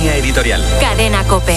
Línea editorial. Cadena COPE.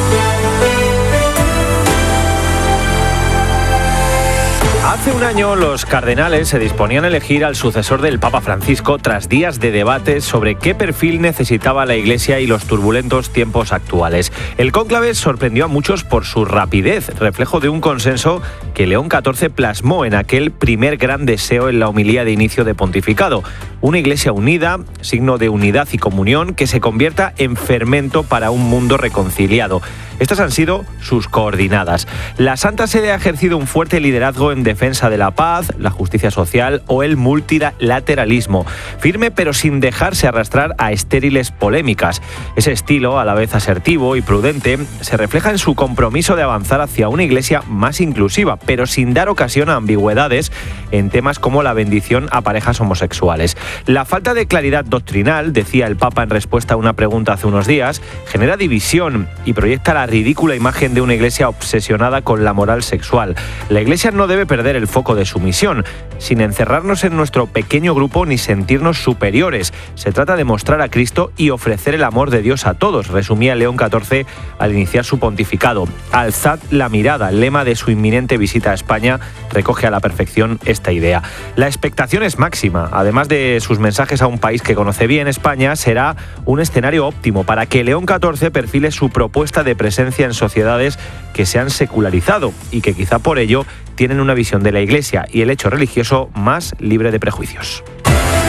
Hace un año los cardenales se disponían a elegir al sucesor del Papa Francisco tras días de debates sobre qué perfil necesitaba la Iglesia y los turbulentos tiempos actuales. El cónclave sorprendió a muchos por su rapidez, reflejo de un consenso que León XIV plasmó en aquel primer gran deseo en la homilía de inicio de pontificado. Una Iglesia unida, signo de unidad y comunión, que se convierta en fermento para un mundo reconciliado. Estas han sido sus coordinadas. La Santa Sede ha ejercido un fuerte liderazgo en defensa de la paz, la justicia social o el multilateralismo. Firme pero sin dejarse arrastrar a estériles polémicas. Ese estilo, a la vez asertivo y prudente, se refleja en su compromiso de avanzar hacia una Iglesia más inclusiva, pero sin dar ocasión a ambigüedades en temas como la bendición a parejas homosexuales. La falta de claridad doctrinal, decía el Papa en respuesta a una pregunta hace unos días, genera división y proyecta la ridícula imagen de una Iglesia obsesionada con la moral sexual. La Iglesia no debe perder el foco de su misión, sin encerrarnos en nuestro pequeño grupo ni sentirnos superiores. Se trata de mostrar a Cristo y ofrecer el amor de Dios a todos, resumía León XIV al iniciar su pontificado. Alzad la mirada, el lema de su inminente visita a España, recoge a la perfección esta idea. La expectación es máxima. Además de sus mensajes a un país que conoce bien, España será un escenario óptimo para que León XIV perfile su propuesta de presencia en sociedades que se han secularizado y que quizá por ello tienen una visión de la Iglesia y el hecho religioso más libre de prejuicios.